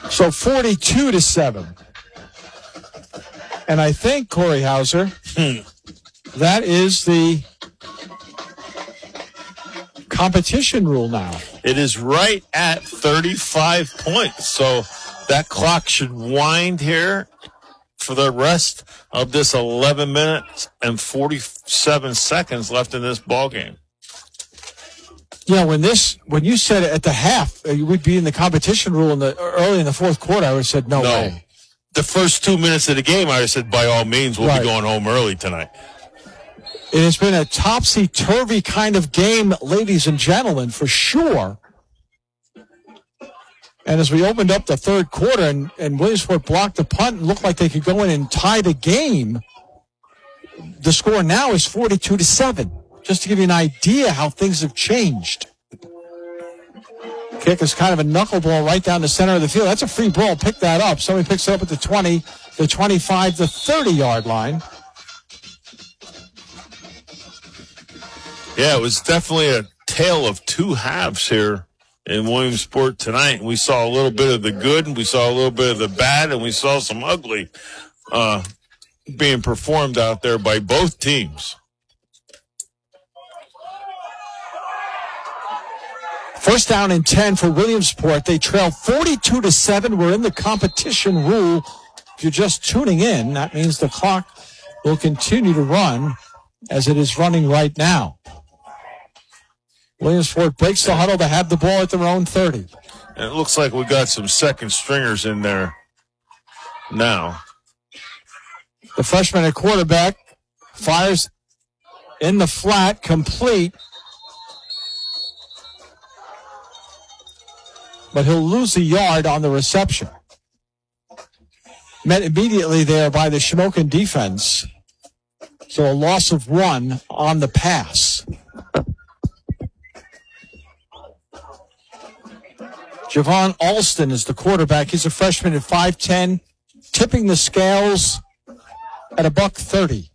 So 42-7. And I think, Corey Hauser, that is the competition rule now. It is right at 35 points. So that clock should wind here for the rest of this 11 minutes and 47 seconds left in this ball game. Yeah, when you said at the half you would be in the competition rule early in the fourth quarter, I would have said no way. The first 2 minutes of the game, I said by all means we'll be going home early tonight. It has been a topsy-turvy kind of game, ladies and gentlemen, for sure. And as we opened up the third quarter and Williamsport blocked the punt and looked like they could go in and tie the game, the score now is 42-7. Just to give you an idea how things have changed. Kick is kind of a knuckleball right down the center of the field. That's a free ball. Pick that up. Somebody picks it up at the 20, the 25, the 30-yard line. Yeah, it was definitely a tale of two halves here in Williamsport tonight. We saw a little bit of the good, and we saw a little bit of the bad, and we saw some ugly being performed out there by both teams. First down and 10 for Williamsport. They trail 42-7. We're in the competition rule. If you're just tuning in, that means the clock will continue to run as it is running right now. Williamsport breaks the huddle to have the ball at their own 30. And it looks like we got some second stringers in there now. The freshman at quarterback fires in the flat, complete. But he'll lose a yard on the reception. Met immediately there by the Shamokin defense. So a loss of 1 on the pass. Javon Alston is the quarterback. He's a freshman at 5'10", tipping the scales at $130.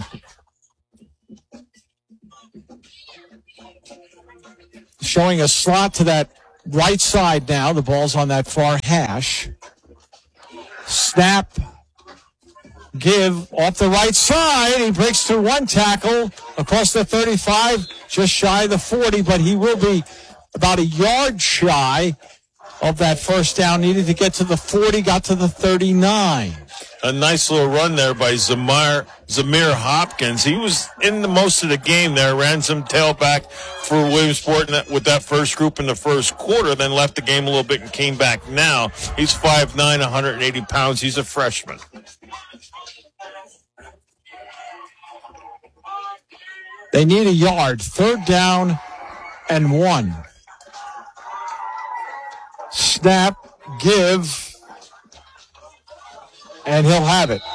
Showing a slot to that right side now. The ball's on that far hash. Snap. Give off the right side. He breaks through one tackle across the 35, just shy of the 40, but he will be about a yard shy of that first down. Needed to get to the 40, got to the 39. A nice little run there by Zamir Hopkins. He was in the most of the game there, ran some tailback for Williamsport with that first group in the first quarter, then left the game a little bit and came back now. He's 5'9", 180 pounds. He's a freshman. They need a yard. Third down and 1. Snap, give, and he'll have it.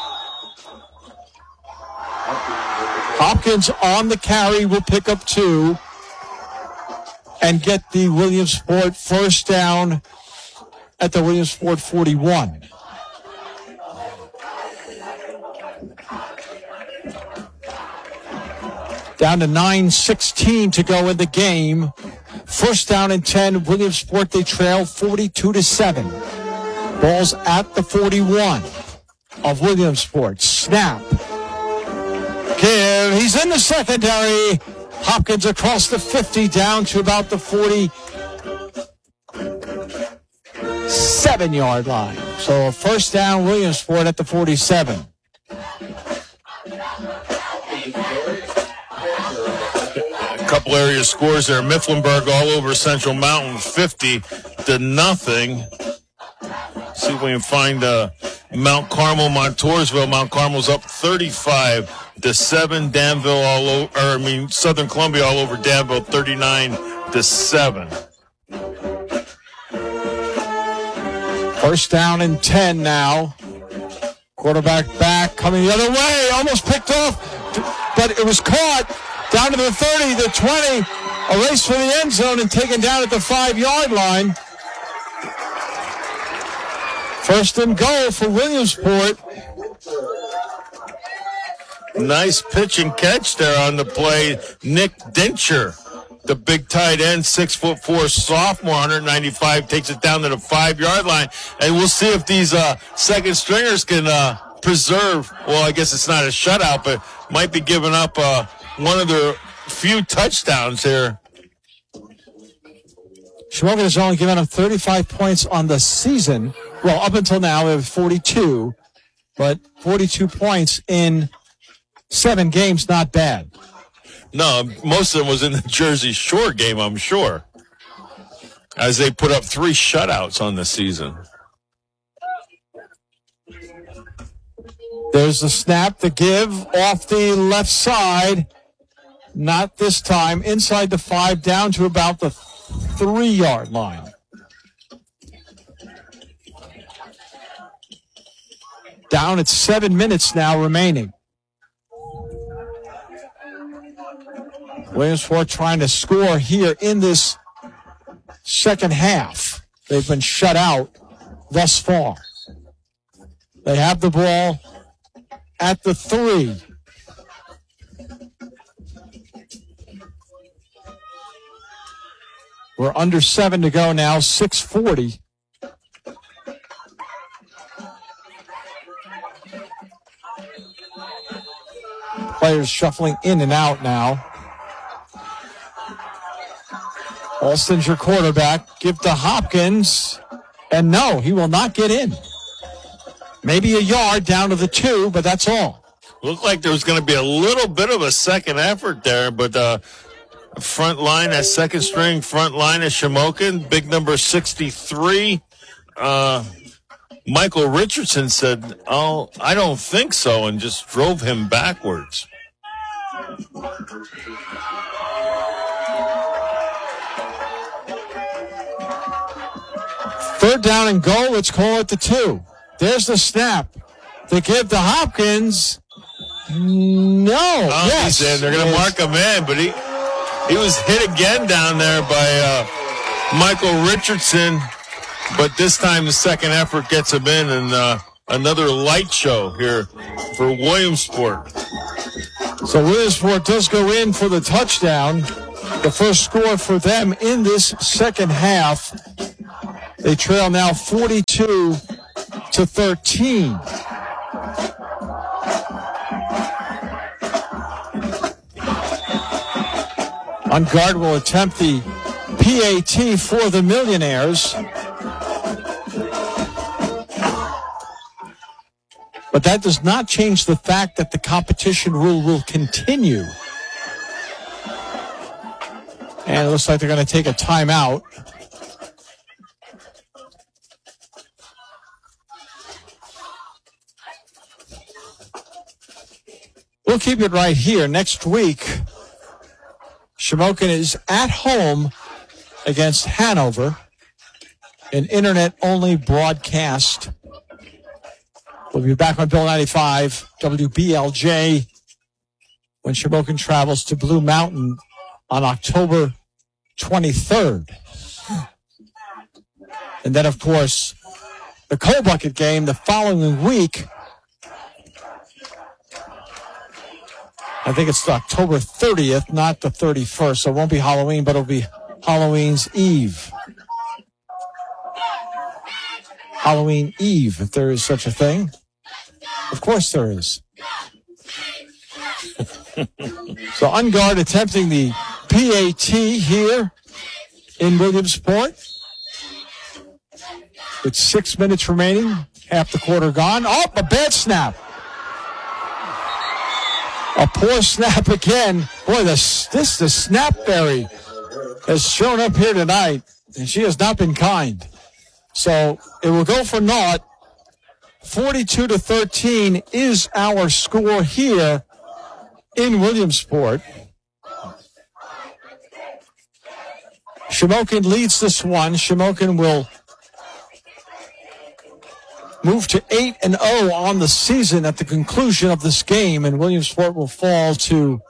Hopkins on the carry will pick up 2 and get the Williamsport first down at the Williamsport 41. Down to 9:16 to go in the game. First down and 10. Williamsport, they trail 42-7. Ball's at the 41 of Williamsport. Snap. Give. He's in the secondary. Hopkins across the 50 down to about the 47-yard line. So a first down, Williamsport at the 47. Couple area scores there. Mifflinburg all over Central Mountain, 50-0. See if we can find Mount Carmel, Montoursville. Mount Carmel's up 35-7. Danville Southern Columbia all over Danville, 39-7. First down and 10 now. Quarterback back, coming the other way, almost picked off, but it was caught. Down to the 30, the 20, a race for the end zone and taken down at the 5-yard line. First and goal for Williamsport. Nice pitch and catch there on the play. Nick Dincher the big tight end, 6'4" sophomore, 195, takes it down to the 5-yard line. And we'll see if these second stringers can preserve. Well, I guess it's not a shutout, but might be giving up one of their few touchdowns here. Shamokin has only given up 35 points on the season. Well, up until now, they have 42, but 42 points in 7 games, not bad. No, most of them was in the Jersey Shore game, I'm sure, as they put up 3 shutouts on the season. There's the snap, the give off the left side. Not this time. Inside the 5, down to about the 3-yard line. Down at 7 minutes now remaining. Williamsport trying to score here in this second half. They've been shut out thus far. They have the ball at the 3. We're under 7 to go now, 6:40. Players shuffling in and out now. Alston's your quarterback. Give to Hopkins. And no, he will not get in. Maybe a yard down to the 2, but that's all. Looked like there was going to be a little bit of a second effort there, but front line, that second string front line is Shamokin, big number 63. Michael Richardson said, "Oh, I don't think so," and just drove him backwards. Third down and goal. Let's call it the 2. There's the snap. They give to Hopkins. No. Oh, yes. He's in. They're going to mark him in, but he was hit again down there by Michael Richardson. But this time the second effort gets him in, and another light show here for Williamsport. So Williamsport does go in for the touchdown. The first score for them in this second half. They trail now 42-13. On guard will attempt the PAT for the Millionaires. But that does not change the fact that the competition rule will continue. And it looks like they're going to take a timeout. We'll keep it right here. Next week, Shamokin is at home against Hanover. An internet-only broadcast. We'll be back on Bill 95, WBLJ, when Shamokin travels to Blue Mountain on October 23rd. And then, of course, the Coal Bucket game the following week. I think it's October 30th, not the 31st. So it won't be Halloween, but it'll be Halloween's Eve. Halloween Eve, if there is such a thing. Of course there is. So on guard attempting the PAT here in Williamsport. With 6 minutes remaining, half the quarter gone. Oh, a bad snap. A poor snap again. Boy, the snapberry has shown up here tonight, and she has not been kind. So it will go for naught. 42-13 is our score here in Williamsport. Shamokin leads this one. Shamokin will move to 8-0 on the season at the conclusion of this game, and Williamsport will fall to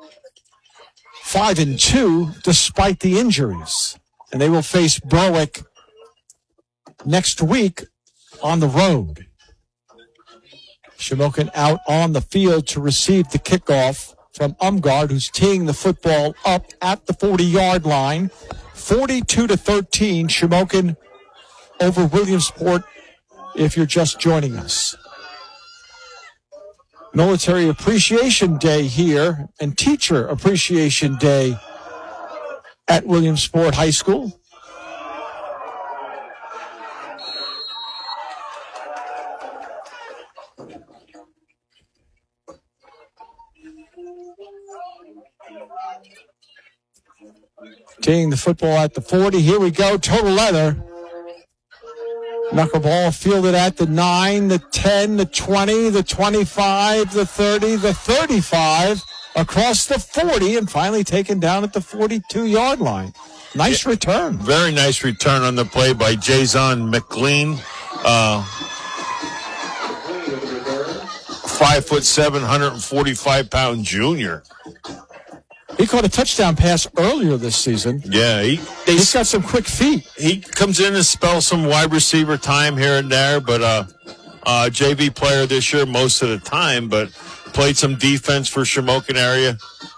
5-2 despite the injuries. And they will face Berwick next week on the road. Shamokin out on the field to receive the kickoff. from Umgard, who's teeing the football up at the 40-yard line. 42-13, Shamokin over Williamsport if you're just joining us. Military Appreciation Day here and Teacher Appreciation Day at Williamsport High School. Teeing the football at the 40. Here we go. Total leather. Knuckleball fielded at the 9, the 10, the 20, the 25, the 30, the 35, across the 40, and finally taken down at the 42-yard line. Nice return. Very nice return on the play by Jason McLean. 5'7", 145-pound junior. He caught a touchdown pass earlier this season. Yeah, he's got some quick feet. He comes in and spells some wide receiver time here and there, but JV player this year most of the time, but played some defense for Shamokin area.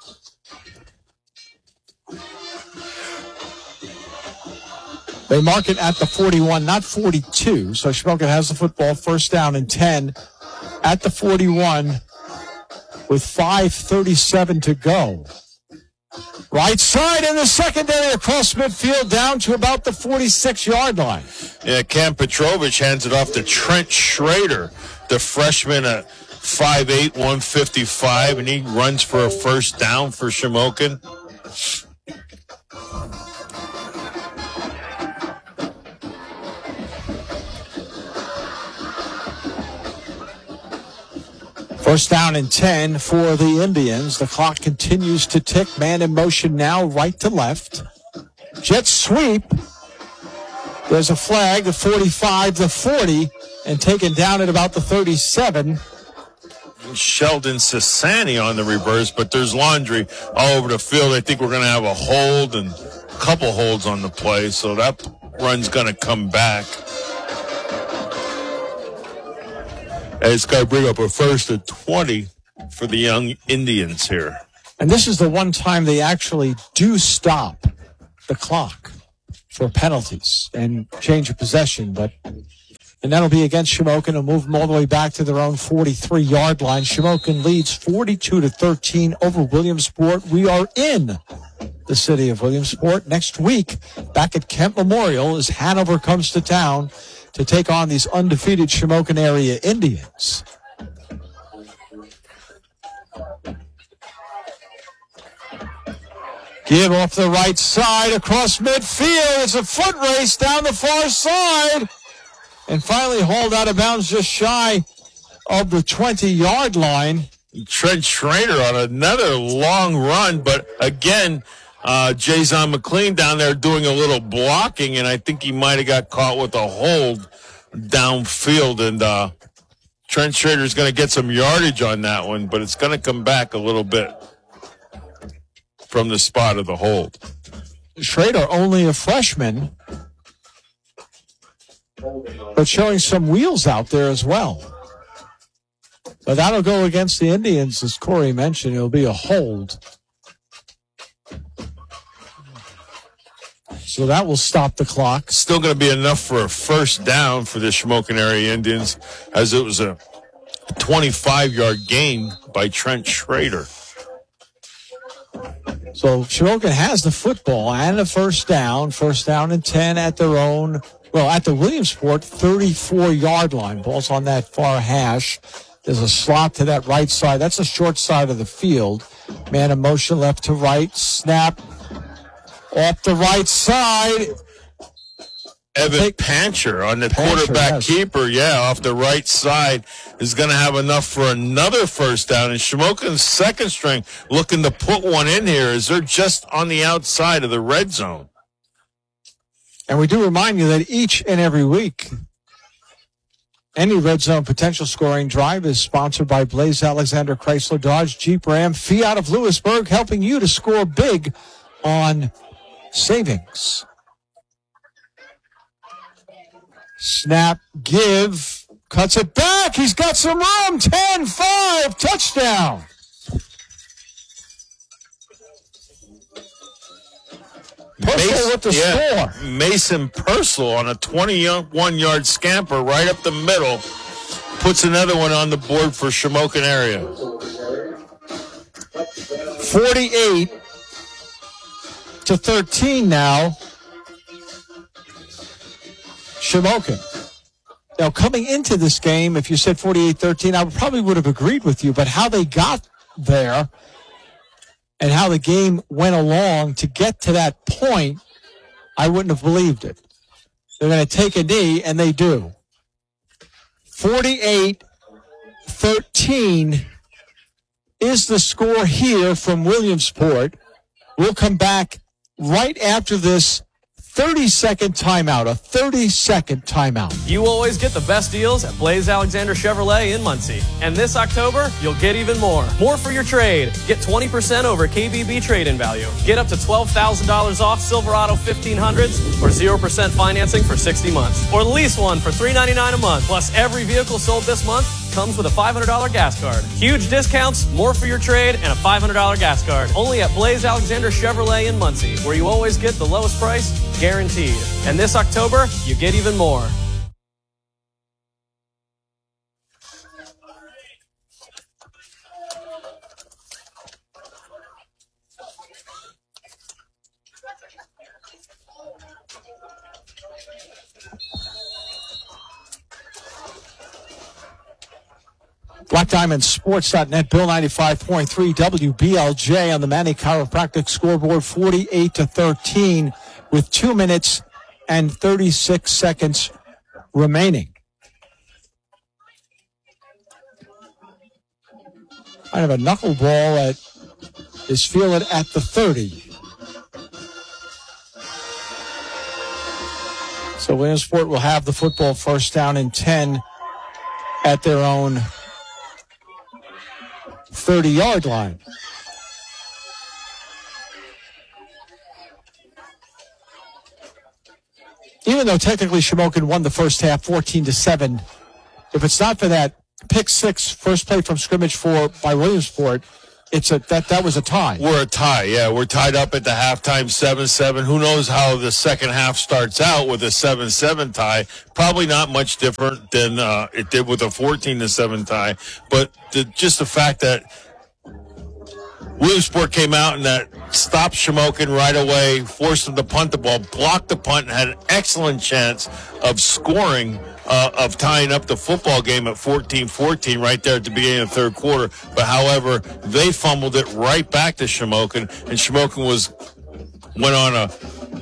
They mark it at the 41, not 42. So Shamokin has the football, first down and 10 at the 41 with 5:37 to go. Right side in the secondary across midfield down to about the 46-yard line. Yeah, Cam Petrovich hands it off to Trent Schrader, the freshman at 5'8", 155, and he runs for a first down for Shamokin. First down and 10 for the Indians. The clock continues to tick. Man in motion now, right to left. Jet sweep. There's a flag, the 45, the 40, and taken down at about the 37. Sheldon Sassani on the reverse, but there's laundry all over the field. I think we're going to have a hold and a couple holds on the play, so that run's going to come back. And it's got to bring up a first and 20 for the young Indians here. And this is the one time they actually do stop the clock for penalties and change of possession. And that'll be against Shamokin and move them all the way back to their own 43-yard line. Shamokin leads 42-13 over Williamsport. We are in the city of Williamsport. Next week, back at Kent Memorial, as Hanover comes to town to take on these undefeated Shamokin area Indians. Give off the right side across midfield. It's a foot race down the far side. And finally hauled out of bounds just shy of the 20-yard line. Trent Schrader on another long run, but again, Jason McLean down there doing a little blocking, and I think he might have got caught with a hold downfield, and Trent Schrader's going to get some yardage on that one, but it's going to come back a little bit from the spot of the hold. Schrader, only a freshman, but showing some wheels out there as well. But that'll go against the Indians, as Corey mentioned. It'll be a hold. So that will stop the clock. Still going to be enough for a first down for the Shamokin area Indians, as it was a 25-yard gain by Trent Schrader. So Shamokin has the football and a first down and 10 at their own, at the Williamsport 34-yard line. Ball's on that far hash. There's a slot to that right side. That's the short side of the field. Man in motion left to right. Snap off the right side. Evan Pancher on the quarterback keeper, off the right side, is going to have enough for another first down. And Shamokin's second string looking to put one in here as they're just on the outside of the red zone. And we do remind you that each and every week, any red zone potential scoring drive is sponsored by Blaze Alexander Chrysler Dodge Jeep Ram Fiat of Lewisburg, helping you to score big on savings. Snap, give, cuts it back. He's got some room. 10-5, touchdown. Purcell with the score. Mason Purcell on a 21-yard scamper right up the middle puts another one on the board for Shamokin area. 48-13 now. Shamokin. Now, coming into this game, if you said 48-13, I probably would have agreed with you, but how they got there and how the game went along to get to that point, I wouldn't have believed it. They're going to take a knee, and they do. 48-13 is the score here from Williamsport. We'll come back right after this 30-second timeout, a 30-second timeout. You always get the best deals at Blaze Alexander Chevrolet in Muncie. And this October, you'll get even more. More for your trade. Get 20% over KBB trade-in value. Get up to $12,000 off Silverado 1500s or 0% financing for 60 months. Or lease one for $399 a month. Plus, every vehicle sold this month comes with a $500 gas card. Huge discounts, more for your trade, and a $500 gas card. Only at Blaze Alexander Chevrolet in Muncie, where you always get the lowest price, guaranteed. And this October, you get even more. BlackDiamondSports.net, Bill 95.3 WBLJ on the Manny Chiropractic scoreboard, 48-13 with 2 minutes and 36 seconds remaining. Kind of a knuckleball that is fielded at the 30. So Williamsport will have the football, first down and 10 at their own 30-yard line. Even though technically Shamokin won the first half 14-7, if it's not for that pick six first play from scrimmage by Williamsport, that was a tie. We're a tie, yeah. We're tied up at the halftime 7-7. Who knows how the second half starts out with a 7-7 tie. Probably not much different than it did with a 14-7 tie. But just the fact that Williamsport came out and that stopped Shamokin right away, forced them to punt the ball, blocked the punt, and had an excellent chance of scoring, of tying up the football game at 14-14 right there at the beginning of the third quarter. But, however, they fumbled it right back to Shamokin, and Shamokin went on a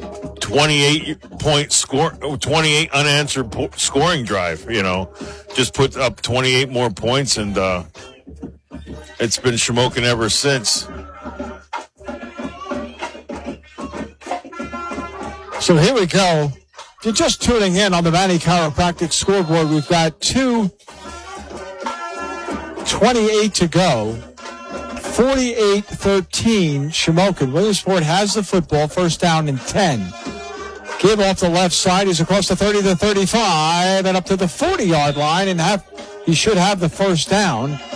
28 unanswered scoring drive, just put up 28 more points, and it's been Shamokin ever since. So here we go. If you're just tuning in on the Manny Chiropractic scoreboard, we've got 2:28 to go. 48-13, Shamokin. Williamsport has the football, first down and 10. Give off the left side. He's across the 30 to 35 and up to the 40-yard line, and he should have the first down.